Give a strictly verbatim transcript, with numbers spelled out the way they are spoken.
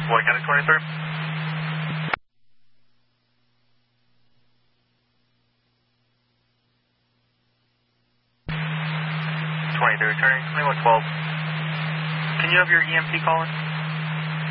Floyd County twenty-three. twenty-three, turning twenty-one twelve. Can you have your E M T calling?